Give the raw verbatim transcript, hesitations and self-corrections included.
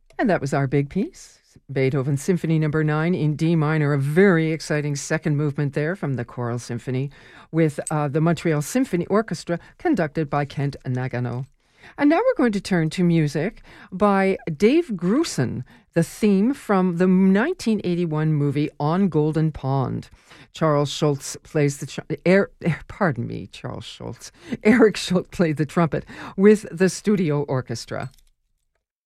And that was our big piece. Beethoven Symphony Number Nine in D minor, a very exciting second movement there from the Choral Symphony, with uh, the Montreal Symphony Orchestra conducted by Kent Nagano. And now we're going to turn to music by Dave Grusin, the theme from the nineteen eighty-one movie On Golden Pond. Charles Schultz plays the tr- er, er, pardon me, Charles Schultz. Eric Schultz played the trumpet with the studio orchestra.